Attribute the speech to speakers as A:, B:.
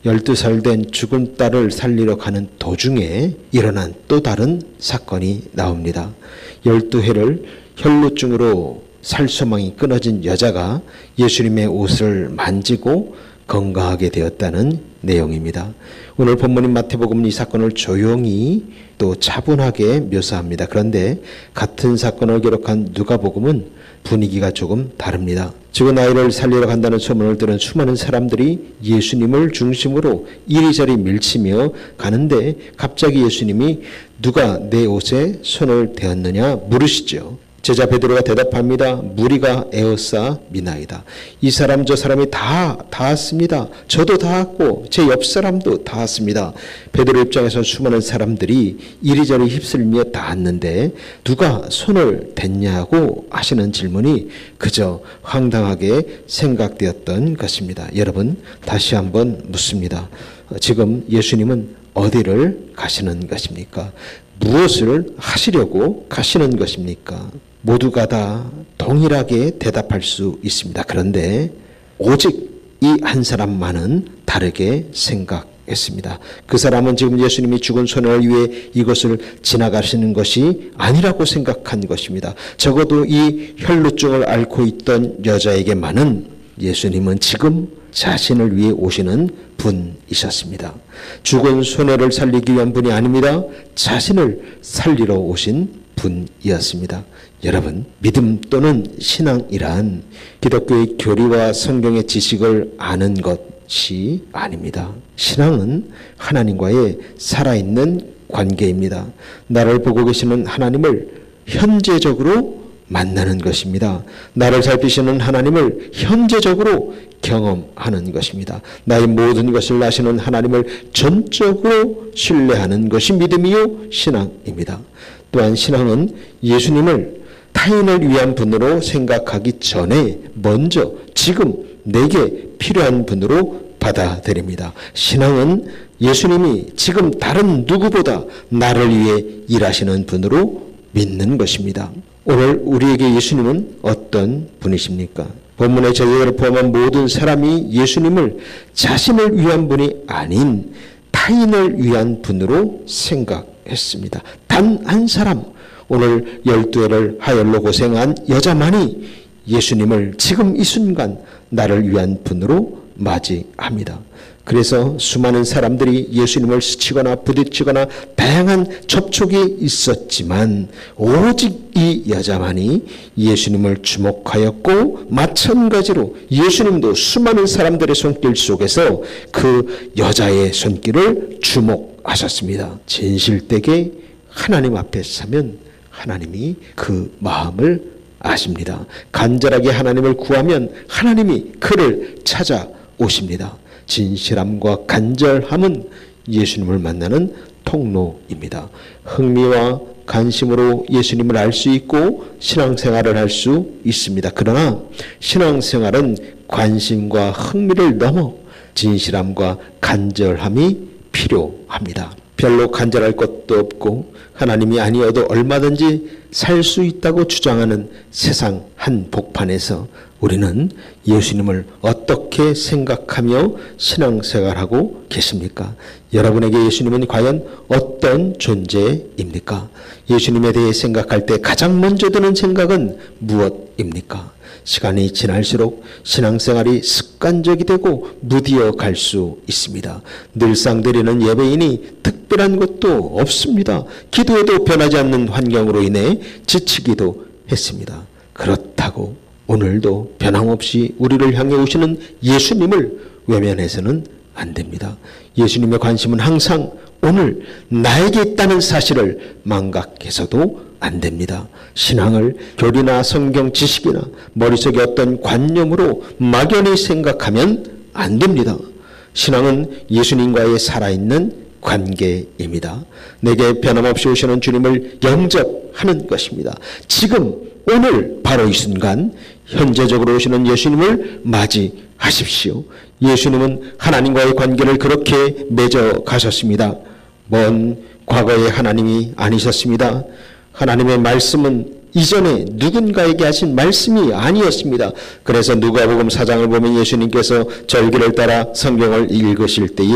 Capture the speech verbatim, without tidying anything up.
A: 열두 살 된 죽은 딸을 살리러 가는 도중에 일어난 또 다른 사건이 나옵니다. 열두 해를 혈루증으로 살 소망이 끊어진 여자가 예수님의 옷을 만지고 건강하게 되었다는 내용입니다. 오늘 본문인 마태복음은 이 사건을 조용히 또 차분하게 묘사합니다. 그런데 같은 사건을 기록한 누가복음은 분위기가 조금 다릅니다. 죽은 아이를 살리러 간다는 소문을 들은 수많은 사람들이 예수님을 중심으로 이리저리 밀치며 가는데 갑자기 예수님이 누가 내 옷에 손을 대었느냐 물으시죠. 제자 베드로가 대답합니다. 무리가 에워싸 미나이다. 이 사람 저 사람이 다 닿았습니다. 저도 닿았고 제 옆 사람도 닿았습니다. 베드로 입장에서 수많은 사람들이 이리저리 휩쓸며 닿았는데 누가 손을 댔냐고 하시는 질문이 그저 황당하게 생각되었던 것입니다. 여러분 다시 한번 묻습니다. 지금 예수님은 어디를 가시는 것입니까? 무엇을 하시려고 가시는 것입니까? 모두가 다 동일하게 대답할 수 있습니다. 그런데 오직 이 한 사람만은 다르게 생각했습니다. 그 사람은 지금 예수님이 죽은 소년을 위해 이것을 지나가시는 것이 아니라고 생각한 것입니다. 적어도 이 혈루증을 앓고 있던 여자에게만은 예수님은 지금 자신을 위해 오시는 분이셨습니다. 죽은 소년을 살리기 위한 분이 아닙니다. 자신을 살리러 오신 분이었습니다. 여러분, 믿음 또는 신앙이란 기독교의 교리와 성경의 지식을 아는 것이 아닙니다. 신앙은 하나님과의 살아있는 관계입니다. 나를 보고 계시는 하나님을 현재적으로 만나는 것입니다. 나를 살피시는 하나님을 현재적으로 경험하는 것입니다. 나의 모든 것을 아시는 하나님을 전적으로 신뢰하는 것이 믿음이요 신앙입니다. 또한 신앙은 예수님을 타인을 위한 분으로 생각하기 전에 먼저 지금 내게 필요한 분으로 받아들입니다. 신앙은 예수님이 지금 다른 누구보다 나를 위해 일하시는 분으로 믿는 것입니다. 오늘 우리에게 예수님은 어떤 분이십니까? 본문의 제자들을 포함한 모든 사람이 예수님을 자신을 위한 분이 아닌 타인을 위한 분으로 생각했습니다. 단 한 사람, 오늘 열두 해를 하혈로 고생한 여자만이 예수님을 지금 이 순간 나를 위한 분으로 맞이합니다. 그래서 수많은 사람들이 예수님을 스치거나 부딪히거나 다양한 접촉이 있었지만 오직 이 여자만이 예수님을 주목하였고 마찬가지로 예수님도 수많은 사람들의 손길 속에서 그 여자의 손길을 주목하셨습니다. 진실되게 하나님 앞에 서면 하나님이 그 마음을 아십니다. 간절하게 하나님을 구하면 하나님이 그를 찾아오십니다. 진실함과 간절함은 예수님을 만나는 통로입니다. 흥미와 관심으로 예수님을 알 수 있고 신앙생활을 할 수 있습니다. 그러나 신앙생활은 관심과 흥미를 넘어 진실함과 간절함이 필요합니다. 별로 간절할 것도 없고 하나님이 아니어도 얼마든지 살 수 있다고 주장하는 세상 한복판에서 우리는 예수님을 어떻게 생각하며 신앙생활하고 계십니까? 여러분에게 예수님은 과연 어떤 존재입니까? 예수님에 대해 생각할 때 가장 먼저 드는 생각은 무엇입니까? 시간이 지날수록 신앙생활이 습관적이 되고 무디어 갈 수 있습니다. 늘상 드리는 예배이니 특별한 것도 없습니다. 기도해도 변하지 않는 환경으로 인해 지치기도 했습니다. 그렇다고 오늘도 변함없이 우리를 향해 오시는 예수님을 외면해서는 안 됩니다. 예수님의 관심은 항상 오늘 나에게 있다는 사실을 망각해서도 안 됩니다. 신앙을 교리나 성경 지식이나 머릿속에 어떤 관념으로 막연히 생각하면 안 됩니다. 신앙은 예수님과의 살아있는 관계입니다. 내게 변함없이 오시는 주님을 영접하는 것입니다. 지금 오늘 바로 이 순간 현재적으로 오시는 예수님을 맞이하십시오. 예수님은 하나님과의 관계를 그렇게 맺어 가셨습니다. 먼 과거의 하나님이 아니셨습니다. 하나님의 말씀은 이전에 누군가에게 하신 말씀이 아니었습니다. 그래서 누가복음 사 장을 보면 예수님께서 절기를 따라 성경을 읽으실 때에